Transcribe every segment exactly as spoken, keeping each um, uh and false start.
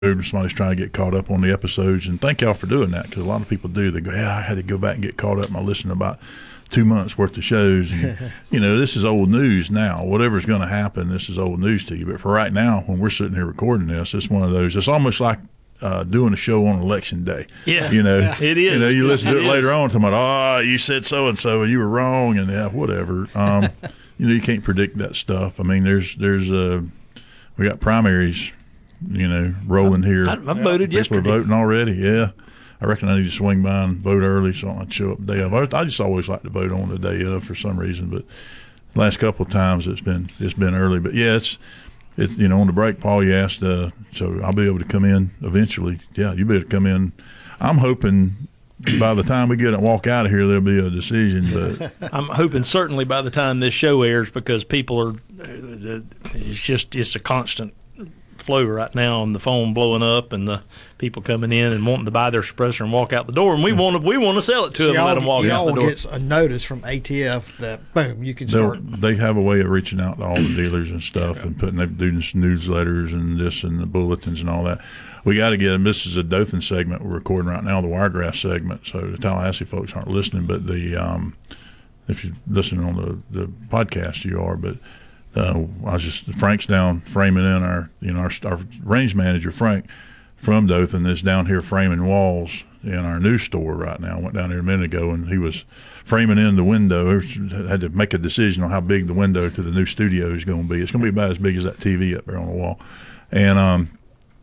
somebody's trying to get caught up on the episodes, and thank y'all for doing that, because a lot of people do. They go, yeah, I had to go back and get caught up, and I listened to about two months worth of shows. And, you know, this is old news now. Whatever's going to happen, this is old news to you. But for right now, when we're sitting here recording this, it's one of those, it's almost like uh, doing a show on election day. Yeah. You know, yeah. it is. You know, you listen it to it is. later on, talking about, oh, you said so-and-so, and you were wrong, and yeah, whatever. Um, you know, you can't predict that stuff. I mean, there's, there's, uh, we got primaries, you know, rolling here. I, I voted People yesterday. are voting already, yeah. I reckon I need to swing by and vote early so I don't show up the day of. I just always like to vote on the day of for some reason, but the last couple of times it's been it's been early. But, yeah, it's, it's you know, on the break, Paul, you asked, uh, so I'll be able to come in eventually. Yeah, you better come in. I'm hoping by the time we get and walk out of here, there'll be a decision. But I'm hoping certainly by the time this show airs, because people are uh, – it's just it's a constant flow right now, and the phone blowing up and the people coming in and wanting to buy their suppressor and walk out the door, and we want to we want to sell it to So them and let them walk y'all out the will door. get a notice from A T F that boom, you can They'll- start. they have a way of reaching out to all the dealers and stuff, and putting they do this newsletters and this and the bulletins and all that. We got to get them. This is a Dothan segment we're recording right now, the Wiregrass segment. So the Tallahassee folks aren't listening, but the um, if you're listening on the, the podcast, you are. But uh, I was just Frank's down framing in our you know our, our range manager Frank from Dothan is down here framing walls in our new store right now. I went down there a minute ago, and he was framing in the window. Had to make a decision on how big the window to the new studio is going to be. It's going to be about as big as that T V up there on the wall. And um,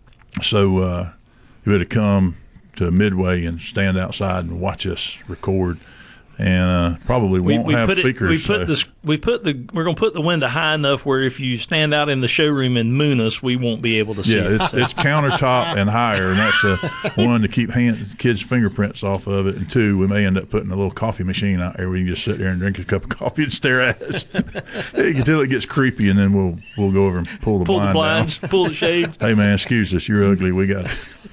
so uh, you had to come to Midway and stand outside and watch us record. And uh, probably We, won't we have put speakers. it. We put so. this. We put the. We're going to put the window high enough where if you stand out in the showroom and moon us, we won't be able to see Yeah, it. it's, it's countertop and higher, and that's uh, one to keep hand, kids' fingerprints off of it. And two, we may end up putting a little coffee machine out there where you can just sit there and drink a cup of coffee and stare at us until it gets creepy, and then we'll we'll go over and pull the Pull blind the blinds, down. pull the shades. Hey man, excuse us, you're ugly. We got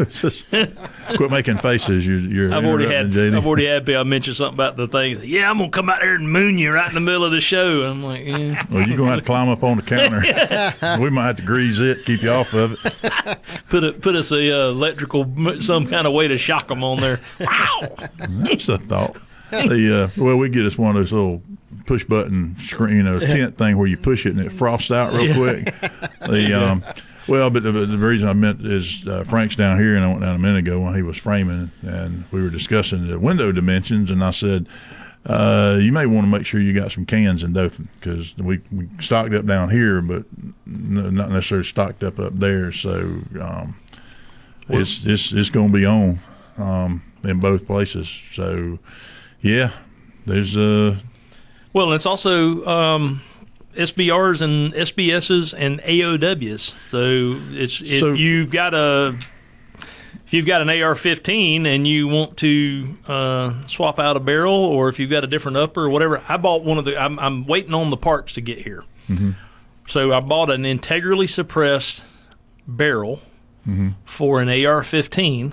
quit making faces. You're, you're I've already had. interrupting, J D. I've already had people mention something about the thing. Yeah, I'm gonna come out there and moon you right in the middle of the show. I'm like, yeah. Well, you're gonna have to climb up on the counter. We might have to grease it, keep you off of it. Put a, put us a uh, electrical some kind of way to shock them on there. Wow. That's a thought. The uh, well, we get us one of those little push button screen, you know, tent thing where you push it and it frosts out real quick. The um, well, but the, the reason I meant is uh, Frank's down here, and I went down a minute ago when he was framing, and we were discussing the window dimensions, and I said, uh, you may want to make sure you got some cans in Dothan, because we, we stocked up down here, but n- not necessarily stocked up up there. So um, it's it's it's going to be on um, in both places. So yeah, there's uh Well, and it's also um, S B Rs and S B Ss and A O Ws. So it's if So- you've got a if you've got an A R fifteen and you want to uh, swap out a barrel, or if you've got a different upper or whatever. I bought one of the. I'm, I'm waiting on the parts to get here. Mm-hmm. So I bought an integrally suppressed barrel Mm-hmm. for an A R fifteen.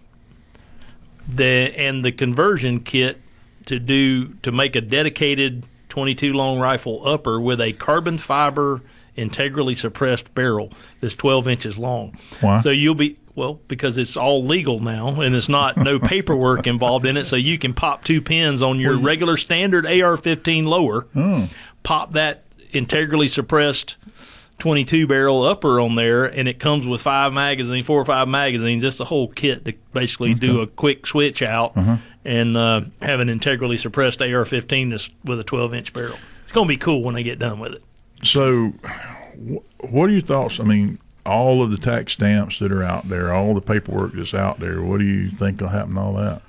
The and the conversion kit to do to make a dedicated twenty-two long rifle upper with a carbon fiber integrally suppressed barrel that's twelve inches long. Why? So you'll be well because it's all legal now, and it's not no paperwork involved in it. So you can pop two pins on your regular standard A R fifteen lower, oh. pop that integrally suppressed twenty-two barrel upper on there, and it comes with five magazines, four or five magazines. It's a whole kit to basically Okay. do a quick switch out Uh-huh. and uh, have an integrally suppressed A R fifteen that's with a twelve inch barrel. It's going to be cool when they get done with it. So, wh- what are your thoughts? I mean, all of the tax stamps that are out there, all the paperwork that's out there, what do you think will happen to all that?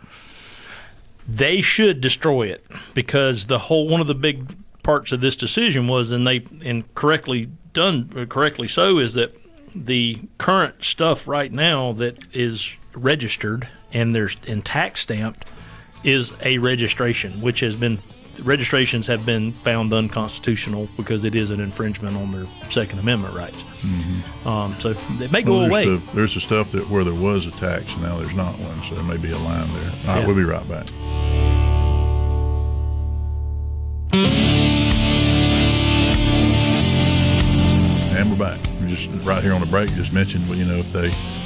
They should destroy it, because the whole one of the big parts of this decision was, and they and correctly done, or correctly so, is that the current stuff right now that is registered and there's and tax stamped is a registration, which has been registrations have been found unconstitutional because it is an infringement on their Second Amendment rights. Mm-hmm. Um, so it may go Well, away. there's the, there's the stuff that where there was a tax, and now there's not one, so there may be a line there. All right, Yeah. we'll be right back. And we're back. We just right here on the break just mentioned, well, you know, if they